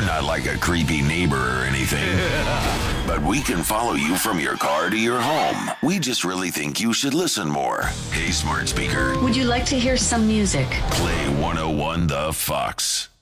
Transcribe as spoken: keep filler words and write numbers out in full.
not like a creepy neighbor or anything. But we can follow you from your car to your home. We just really think you should listen more. Hey, smart speaker. Would you like to hear some music? Play one oh one The Fox.